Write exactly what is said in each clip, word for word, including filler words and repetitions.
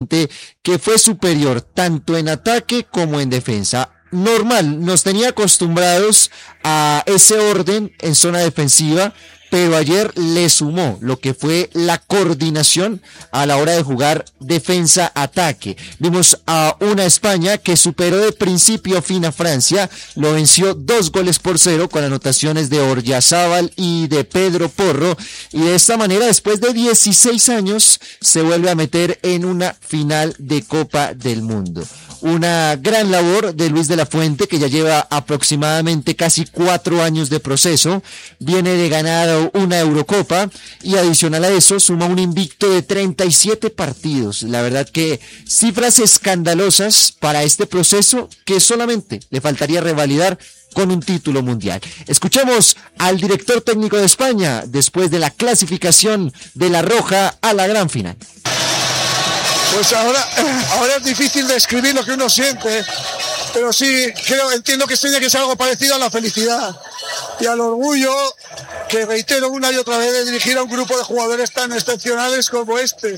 frente que fue superior tanto en ataque como en defensa. Normal, nos tenía acostumbrados a ese orden en zona defensiva, pero ayer le sumó lo que fue la coordinación a la hora de jugar defensa-ataque. Vimos a una España que superó de principio a fin a Francia, lo venció dos goles por cero con anotaciones de Oryazábal y de Pedro Porro, y de esta manera, después de dieciséis años, se vuelve a meter en una final de Copa del Mundo. Una gran labor de Luis de la Fuente, que ya lleva aproximadamente casi cuatro años de proceso, viene de ganar una Eurocopa y adicional a eso suma un invicto de treinta y siete partidos. La verdad que cifras escandalosas para este proceso que solamente le faltaría revalidar con un título mundial. Escuchemos al director técnico de España después de la clasificación de la Roja a la gran final. Pues ahora, ahora es difícil describir lo que uno siente, pero sí, creo, entiendo que tiene que ser algo parecido a la felicidad y al orgullo, que reitero una y otra vez, de dirigir a un grupo de jugadores tan excepcionales como este.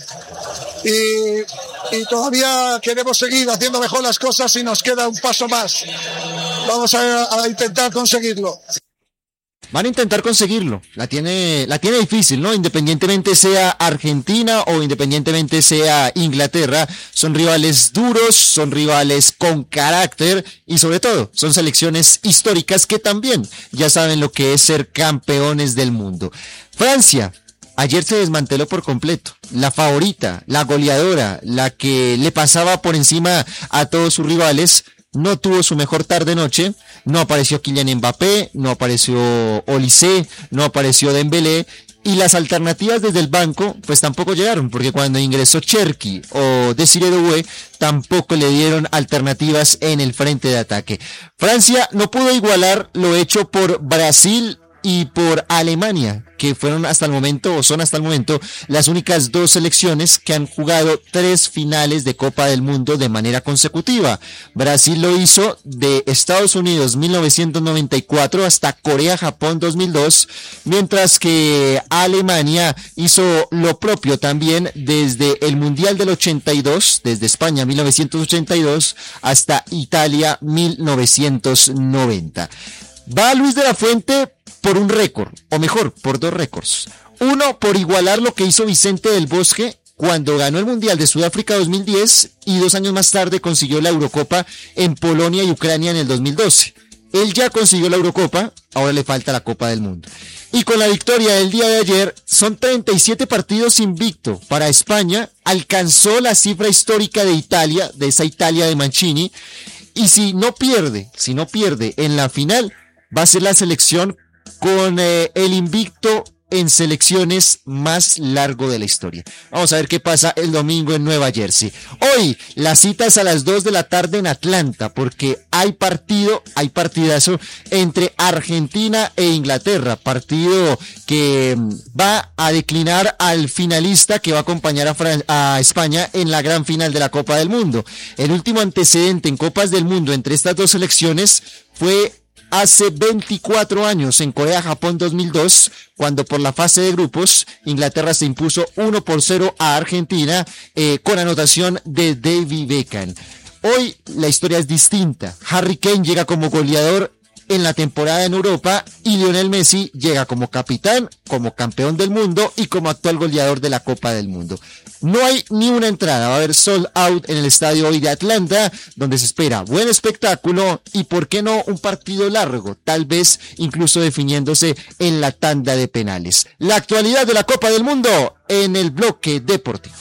Y, y todavía queremos seguir haciendo mejor las cosas y nos queda un paso más. Vamos a, a intentar conseguirlo. Van a intentar conseguirlo, la tiene, la tiene difícil, ¿no? Independientemente sea Argentina o independientemente sea Inglaterra, son rivales duros, son rivales con carácter y sobre todo son selecciones históricas que también ya saben lo que es ser campeones del mundo. Francia ayer se desmanteló por completo, la favorita, la goleadora, la que le pasaba por encima a todos sus rivales. No tuvo su mejor tarde-noche, no apareció Kylian Mbappé, no apareció Olise, no apareció Dembélé, y las alternativas desde el banco pues tampoco llegaron, porque cuando ingresó Cherki o Desiré Doué tampoco le dieron alternativas en el frente de ataque. Francia no pudo igualar lo hecho por Brasil y por Alemania, que fueron hasta el momento, o son hasta el momento, las únicas dos selecciones que han jugado tres finales de Copa del Mundo de manera consecutiva. Brasil lo hizo de Estados Unidos mil novecientos noventa y cuatro hasta Corea-Japón dos mil dos, mientras que Alemania hizo lo propio también desde el Mundial del ochenta y dos, desde España mil novecientos ochenta y dos hasta Italia mil novecientos noventa. Va Luis de la Fuente por un récord, o mejor, por dos récords. Uno, por igualar lo que hizo Vicente del Bosque cuando ganó el Mundial de Sudáfrica dos mil diez y dos años más tarde consiguió la Eurocopa en Polonia y Ucrania en el dos mil doce. Él ya consiguió la Eurocopa, ahora le falta la Copa del Mundo. Y con la victoria del día de ayer, son treinta y siete partidos invicto para España, alcanzó la cifra histórica de Italia, de esa Italia de Mancini, y si no pierde, si no pierde en la final, va a ser la selección con eh, el invicto en selecciones más largo de la historia. Vamos a ver qué pasa el domingo en Nueva Jersey. Hoy la cita es a las dos de la tarde en Atlanta, porque hay partido, hay partidazo entre Argentina e Inglaterra, partido que va a declinar al finalista que va a acompañar a, Fran- a España en la gran final de la Copa del Mundo. El último antecedente en Copas del Mundo entre estas dos selecciones fue hace veinticuatro años en Corea-Japón dos mil dos, cuando por la fase de grupos Inglaterra se impuso uno por cero a Argentina eh, con anotación de David Beckham. Hoy la historia es distinta. Harry Kane llega como goleador en la temporada en Europa y Lionel Messi llega como capitán, como campeón del mundo y como actual goleador de la Copa del Mundo. No hay ni una entrada, va a haber sold out en el estadio hoy de Atlanta, donde se espera buen espectáculo y por qué no un partido largo, tal vez incluso definiéndose en la tanda de penales. La actualidad de la Copa del Mundo en el bloque deportivo.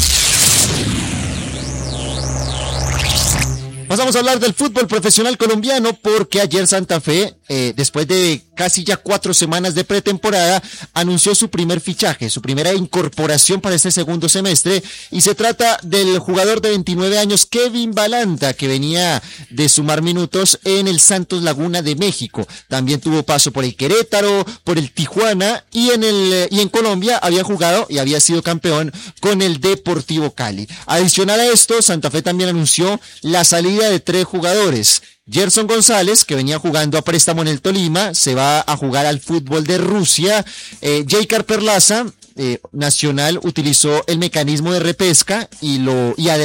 Pasamos a hablar del fútbol profesional colombiano porque ayer Santa Fe, eh, después de casi ya cuatro semanas de pretemporada, anunció su primer fichaje, su primera incorporación para este segundo semestre, y se trata del jugador de veintinueve años Kevin Balanta, que venía de sumar minutos en el Santos Laguna de México. También tuvo paso por el Querétaro, por el Tijuana y en el y en Colombia había jugado y había sido campeón con el Deportivo Cali. Adicional a esto, Santa Fe también anunció la salida de tres jugadores. Gerson González, que venía jugando a préstamo en el Tolima, se va a jugar al fútbol de Rusia. Eh, Jaycar Perlaza, eh, Nacional, utilizó el mecanismo de repesca y lo y